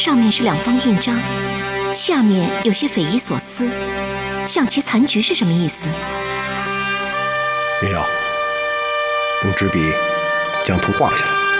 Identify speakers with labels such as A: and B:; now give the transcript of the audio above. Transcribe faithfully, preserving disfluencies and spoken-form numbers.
A: 上面是两方印章，下面有些匪夷所思。象棋残局是什么意思？
B: 云瑶，用纸笔将图画下来。